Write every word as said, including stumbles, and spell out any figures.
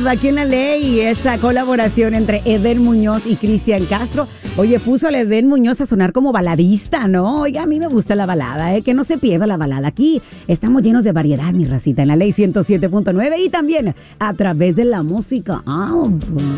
aquí en La Ley, esa colaboración entre Edén Muñoz y Cristian Castro. Oye, puso a Edén Muñoz a sonar como baladista, ¿no? Oiga, a mí me gusta la balada, ¿eh? Que no se pierda la balada. Aquí estamos llenos de variedad, mi racita, en La Ley ciento siete punto nueve y también a través de la música. Ah,